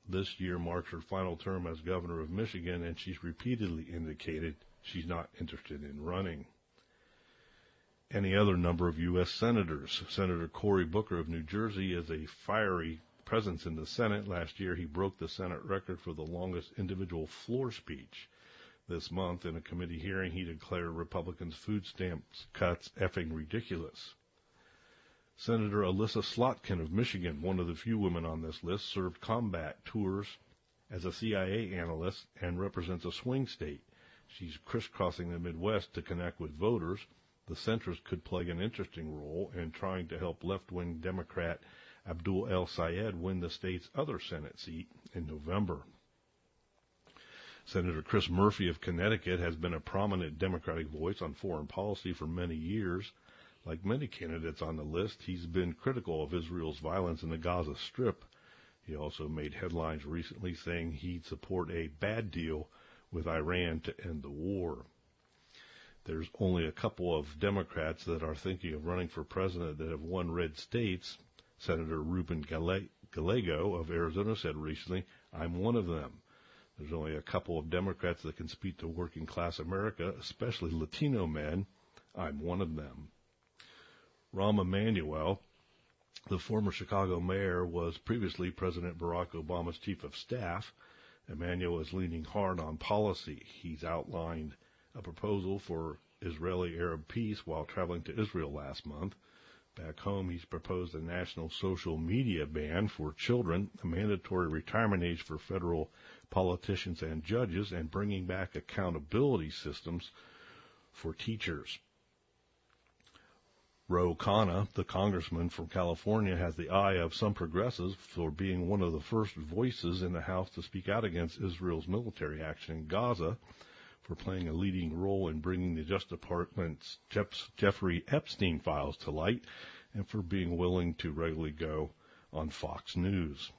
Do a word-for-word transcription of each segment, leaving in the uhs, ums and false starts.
This year marks her final term as governor of Michigan, and she's repeatedly indicated she's not interested in running. Any other number of U S senators. Senator Cory Booker of New Jersey is a fiery presence in the Senate. Last year, he broke the Senate record for the longest individual floor speech. This month, in a committee hearing, he declared Republicans' food stamps cuts effing ridiculous. Senator Alyssa Slotkin of Michigan, one of the few women on this list, served combat tours as a C I A analyst and represents a swing state. She's crisscrossing the Midwest to connect with voters. The centrist could play an interesting role in trying to help left-wing Democrat Abdul El Sayed win the state's other Senate seat in November. Senator Chris Murphy of Connecticut has been a prominent Democratic voice on foreign policy for many years. Like many candidates on the list, he's been critical of Israel's violence in the Gaza Strip. He also made headlines recently saying he'd support a bad deal with Iran to end the war. There's only a couple of Democrats that are thinking of running for president that have won red states. Senator Ruben Gallego of Arizona said recently, "I'm one of them." There's only a couple of Democrats that can speak to working class America, especially Latino men. I'm one of them. Rahm Emanuel, the former Chicago mayor, was previously President Barack Obama's chief of staff. Emanuel is leaning hard on policy. He's outlined a proposal for Israeli-Arab peace while traveling to Israel last month. Back home, he's proposed a national social media ban for children, a mandatory retirement age for federal politicians and judges, and bringing back accountability systems for teachers. Ro Khanna, the congressman from California, has the eye of some progressives for being one of the first voices in the House to speak out against Israel's military action in Gaza, for playing a leading role in bringing the Justice Department's Jeff- Jeffrey Epstein files to light, and for being willing to regularly go on Fox News.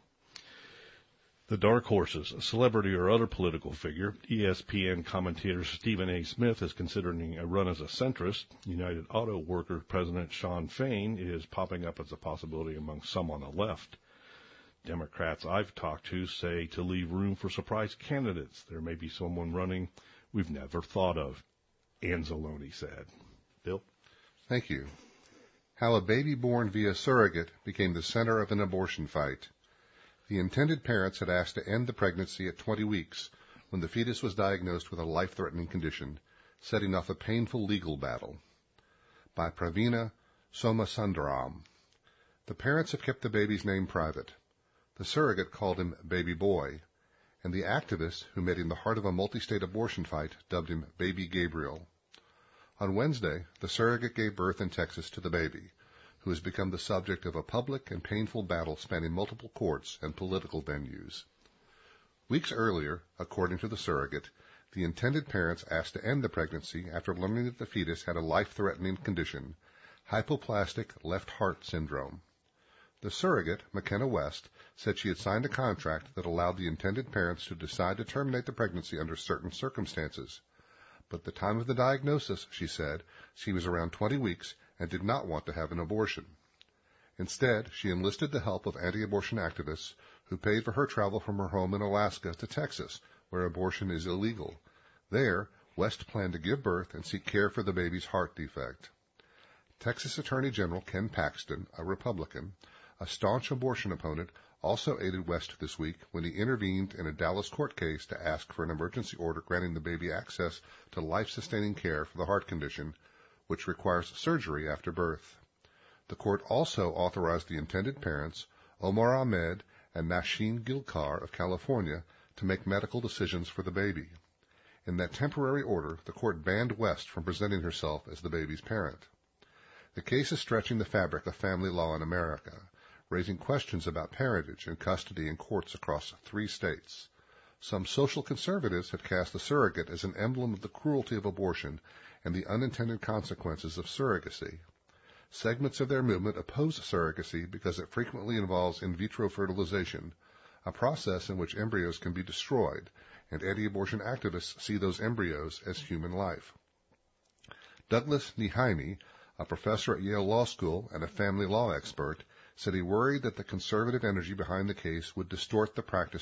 The dark horses, a celebrity or other political figure. E S P N commentator Stephen A. Smith is considering a run as a centrist. United Auto Workers President Sean Fain is popping up as a possibility among some on the left. Democrats I've talked to say to leave room for surprise candidates. There may be someone running we've never thought of, Anzalone said. Bill? Thank you. How a baby born via surrogate became the center of an abortion fight. The intended parents had asked to end the pregnancy at twenty weeks when the fetus was diagnosed with a life-threatening condition, setting off a painful legal battle. By Pravina Somasundaram. The parents have kept the baby's name private. The surrogate called him Baby Boy, and the activist who met in the heart of a multi-state abortion fight dubbed him Baby Gabriel. On Wednesday, the surrogate gave birth in Texas to the baby, who has become the subject of a public and painful battle spanning multiple courts and political venues. Weeks earlier, according to the surrogate, the intended parents asked to end the pregnancy after learning that the fetus had a life-threatening condition, hypoplastic left heart syndrome. The surrogate, McKenna West, said she had signed a contract that allowed the intended parents to decide to terminate the pregnancy under certain circumstances. But at the time of the diagnosis, she said, she was around twenty weeks and did not want to have an abortion. Instead, she enlisted the help of anti-abortion activists who paid for her travel from her home in Alaska to Texas, where abortion is illegal. There, West planned to give birth and seek care for the baby's heart defect. Texas Attorney General Ken Paxton, a Republican, a staunch abortion opponent, also aided West this week when he intervened in a Dallas court case to ask for an emergency order granting the baby access to life-sustaining care for the heart condition, which requires surgery after birth. The court also authorized the intended parents, Omar Ahmed and Nasheen Gilkar of California, to make medical decisions for the baby. In that temporary order, the court banned West from presenting herself as the baby's parent. The case is stretching the fabric of family law in America, raising questions about parentage and custody in courts across three states. Some social conservatives have cast the surrogate as an emblem of the cruelty of abortion and the unintended consequences of surrogacy. Segments of their movement oppose surrogacy because it frequently involves in vitro fertilization, a process in which embryos can be destroyed, and anti-abortion activists see those embryos as human life. Douglas Neheime, a professor at Yale Law School and a family law expert, said he worried that the conservative energy behind the case would distort the practice